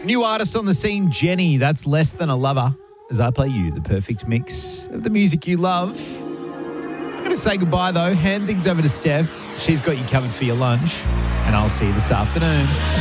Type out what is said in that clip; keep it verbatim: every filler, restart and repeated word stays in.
New artist on the scene, Jenny. That's Less Than a Lover. As I play you the perfect mix of the music you love. I'm going to say goodbye, though. Hand things over to Steph. She's got you covered for your lunch. And I'll see you this afternoon.